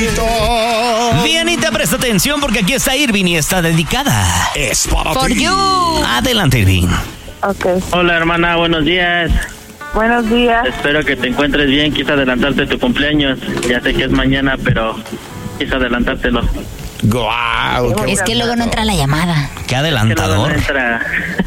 Dianita, presta atención porque aquí está Irving y está dedicada. Es para For ti. you. Adelante, Irving. Ok. Hola hermana, buenos días. Buenos días. Espero que te encuentres bien. Quise adelantarte tu cumpleaños. Ya sé que es mañana, pero quise adelantártelo. Guau, qué Es que luego no entra la llamada. Qué Que luego adelantador. no entra.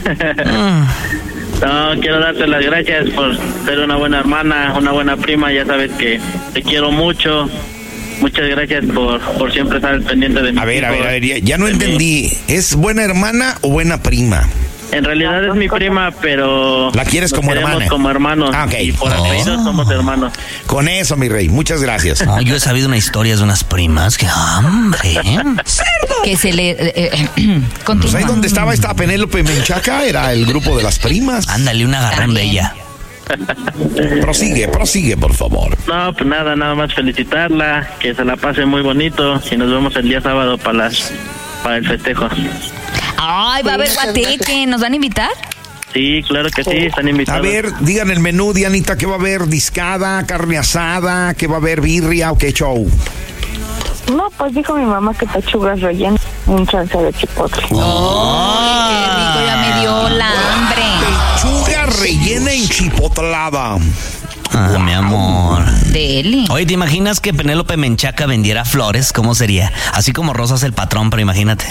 No, quiero darte las gracias por ser una buena hermana, una buena prima. Ya sabes que te quiero mucho. Muchas gracias por siempre estar pendiente de mí. A ver, ya no entendí. ¿Es buena hermana o buena prima? En realidad es mi prima, pero... ¿La quieres nos como queremos hermana? como hermanos. Ah, ok. Y por apellido somos hermanos. Con eso, mi rey. Muchas gracias. No, yo he sabido una historia de unas primas. ¡Qué hambre! Que se le... Pues continúa. ahí donde estaba esta Penélope Menchaca era el grupo de las primas. Ándale, un agarrón de ella. Prosigue, por favor. No, pues nada más felicitarla, que se la pase muy bonito y nos vemos el día sábado para el festejo. Ay, va a haber guateque. ¿Nos van a invitar? Sí, claro que sí, están invitados. A ver, digan el menú, Dianita, ¿qué va a haber? ¿Discada, carne asada? ¿Qué va a haber? ¿Birria o qué show? No, pues dijo mi mamá que pechugas rellenas, un salsa de chipotle. Ay, qué rico, ya me dio la hambre. Pechuga rellena enchipotlada. Ah, mi amor. Deli. Oye, ¿te imaginas que Penélope Menchaca vendiera flores? ¿Cómo sería? Así como Rosas el patrón, pero imagínate.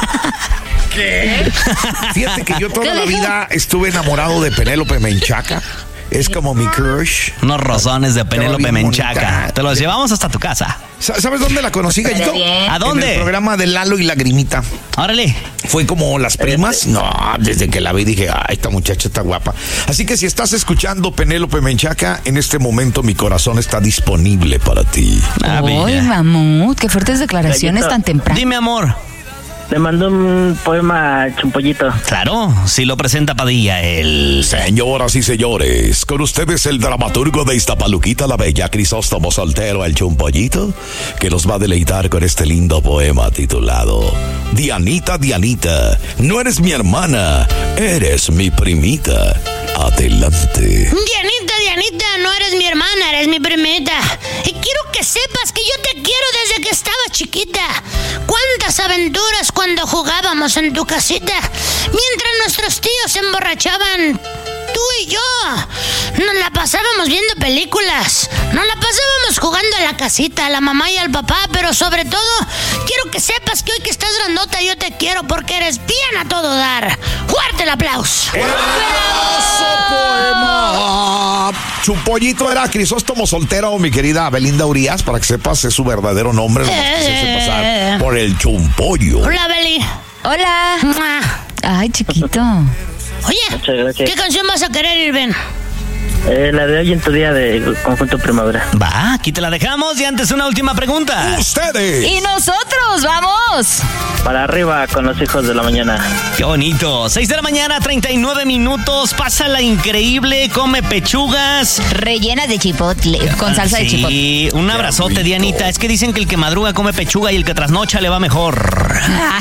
Fíjate que yo toda la vida estuve enamorado de Penélope Menchaca. Es como mi crush. Unos rosones de Penélope bien Menchaca. bonita. Te los llevamos hasta tu casa. ¿Sabes dónde la conocí, Gallito? bien. ¿A dónde? En el programa de Lalo y Lagrimita. Órale. Fue como las primas. No, desde que la vi dije, ay, esta muchacha está guapa. Así que si estás escuchando Penélope Menchaca, en este momento mi corazón está disponible para ti. Ah, Ay, bella. mamut, qué fuertes declaraciones Gallito. tan temprano. Dime, amor. Le mandó un poema a Chumpollito. Claro, si lo presenta Padilla, el... Señoras y señores, con ustedes el dramaturgo de Iztapaluquita la Bella, Crisóstomo Soltero, el Chumpollito, que nos va a deleitar con este lindo poema titulado Dianita, Dianita, no eres mi hermana, eres mi primita. Adelante. Dianita, no eres mi hermana, eres mi primita. Y quiero que sepas que yo te quiero desde que estaba chiquita. Cuántas aventuras cuando jugábamos en tu casita. Mientras nuestros tíos se emborrachaban, tú y yo nos la pasábamos viendo películas. Nos la pasábamos jugando a la casita, a la mamá y al papá. Pero sobre todo, quiero que sepas que hoy que estás grandota yo te quiero porque eres bien a todo dar. Fuerte el aplauso. Poema. Chumpollito era Crisóstomo Soltero, mi querida Belinda Urias, para que sepas es su verdadero nombre, no se hace pasar por el Chumpollo. Hola, Beli. Hola. Mua. Ay, chiquito. Oye, Muchas gracias. ¿qué canción vas a querer, Irving? La de hoy en tu día de Conjunto Primavera. Va, aquí te la dejamos y antes una última pregunta. Ustedes. Y nosotros, vamos. Para arriba con los hijos de la mañana. Qué bonito. 6 de la mañana, 39 minutos. Pásala increíble, come pechugas. Rellenas de chipotle, con salsa de chipotle. Sí, un abrazote, rico. Dianita. Es que dicen que el que madruga come pechuga y el que trasnocha le va mejor.